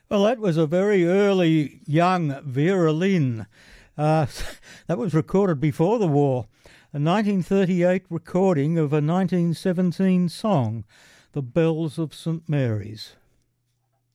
Well, that was a very early young Vera Lynn. Uh, that was recorded before the war. A 1938 recording of a 1917 song, The Bells of St Mary's.